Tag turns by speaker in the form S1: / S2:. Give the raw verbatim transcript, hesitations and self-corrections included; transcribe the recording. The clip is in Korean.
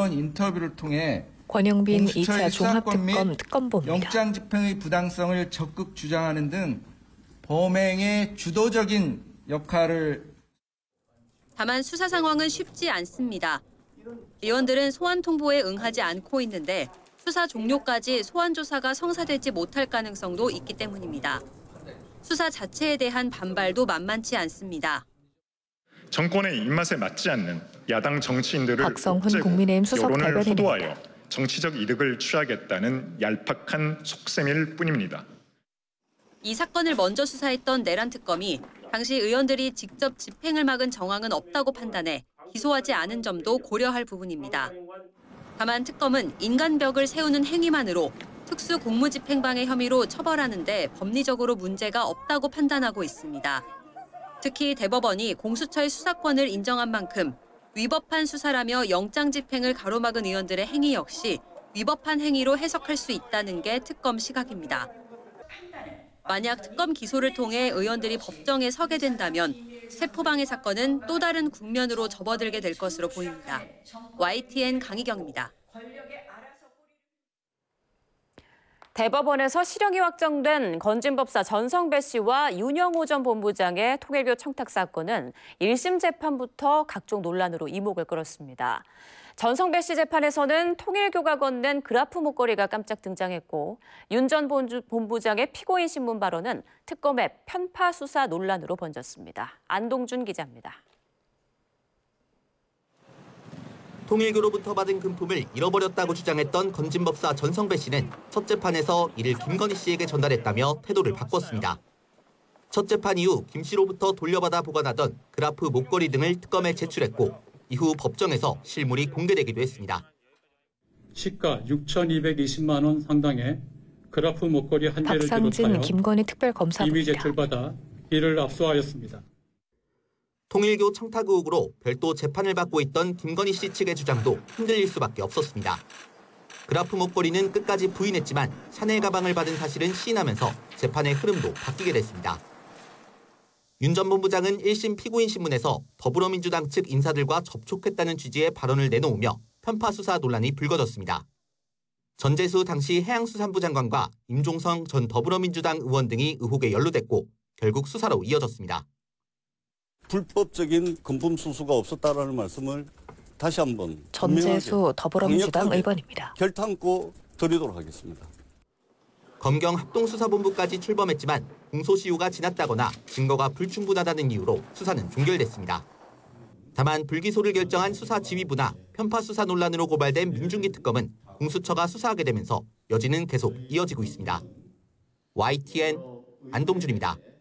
S1: 이번 인터뷰를 통해
S2: 권영빈 이 차
S1: 공수처의
S2: 종합특검
S1: 수사권 및
S2: 특검보입니다.
S1: 영장 집행의 부당성을 적극 주장하는 등 범행의 주도적인 역할을.
S3: 다만 수사 상황은 쉽지 않습니다. 의원들은 소환 통보에 응하지 않고 있는데 수사 종료까지 소환 조사가 성사되지 못할 가능성도 있기 때문입니다. 수사 자체에 대한 반발도 만만치 않습니다.
S4: 정권의 입맛에 맞지 않는 야당 정치인들을
S2: 박성훈 국민의힘 수석
S4: 여론을
S2: 대변인입니다.
S4: 호도하여 정치적 이득을 취하겠다는 얄팍한 속셈일 뿐입니다.
S3: 이 사건을 먼저 수사했던 내란 특검이 당시 의원들이 직접 집행을 막은 정황은 없다고 판단해 기소하지 않은 점도 고려할 부분입니다. 다만 특검은 인간벽을 세우는 행위만으로 특수 공무집행방해 혐의로 처벌하는 데 법리적으로 문제가 없다고 판단하고 있습니다. 특히 대법원이 공수처의 수사권을 인정한 만큼 위법한 수사라며 영장 집행을 가로막은 의원들의 행위 역시 위법한 행위로 해석할 수 있다는 게 특검 시각입니다. 만약 특검 기소를 통해 의원들이 법정에 서게 된다면 세포방해 사건은 또 다른 국면으로 접어들게 될 것으로 보입니다. 와이티엔 강희경입니다.
S5: 대법원에서 실형이 확정된 건진법사 전성배 씨와 윤영호 전 본부장의 통일교 청탁 사건은 일 심 재판부터 각종 논란으로 이목을 끌었습니다. 전성배 씨 재판에서는 통일교가 건넨 그래프 목걸이가 깜짝 등장했고 윤 전 본부장의 피고인 신문 발언은 특검의 편파 수사 논란으로 번졌습니다. 안동준 기자입니다.
S6: 통일교로부터 받은 금품을 잃어버렸다고 주장했던 건진법사 전성배 씨는 첫 재판에서 이를 김건희 씨에게 전달했다며 태도를 바꿨습니다. 첫 재판 이후 김 씨로부터 돌려받아 보관하던 그래프 목걸이 등을 특검에 제출했고 이후 법정에서 실물이 공개되기도 했습니다.
S7: 시가 육천이백이십만 원 상당의 그래프 목걸이 한 개를
S2: 박상진 김건희 특별검사입니다.
S7: 이미 제출받아 이를 압수하였습니다.
S6: 통일교 청탁 의혹으로 별도 재판을 받고 있던 김건희 씨 측의 주장도 흔들릴 수밖에 없었습니다. 그래프 목걸이는 끝까지 부인했지만 샤넬 가방을 받은 사실은 시인하면서 재판의 흐름도 바뀌게 됐습니다. 윤 전 본부장은 일 심 피고인 신문에서 더불어민주당 측 인사들과 접촉했다는 취지의 발언을 내놓으며 편파 수사 논란이 불거졌습니다. 전재수 당시 해양수산부 장관과 임종성 전 더불어민주당 의원 등이 의혹에 연루됐고 결국 수사로 이어졌습니다.
S8: 불법적인 금품 수수가 없었다라는 말씀을 다시 한번
S2: 전재수 더불어민주당 의원입니다.
S8: 결탄코 드리도록 하겠습니다.
S6: 검경 합동수사본부까지 출범했지만 공소시효가 지났다거나 증거가 불충분하다는 이유로 수사는 종결됐습니다. 다만 불기소를 결정한 수사지휘부나 편파 수사 논란으로 고발된 민중기 특검은 공수처가 수사하게 되면서 여지는 계속 이어지고 있습니다. 와이티엔 안동준입니다.